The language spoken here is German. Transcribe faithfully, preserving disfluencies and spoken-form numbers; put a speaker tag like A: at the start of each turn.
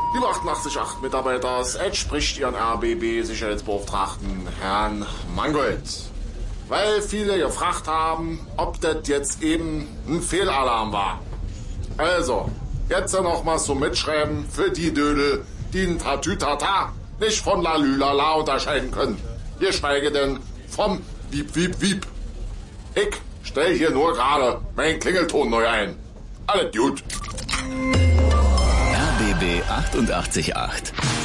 A: Liebe achtundachtzig Komma acht Mitarbeiter, Edge spricht Ihren R B B-Sicherheitsbeauftragten Herrn Mangold. Weil viele gefragt haben, ob das jetzt eben ein Fehlalarm war. Also, jetzt noch mal so mitschreiben für die Dödel, die ein Tatütata nicht von Lalülala unterscheiden können. Geschweige denn vom Wiep, Wiep, Wiep. Ich stell hier nur gerade meinen Klingelton neu ein. Alles gut.
B: R B B achtundachtzig Komma acht.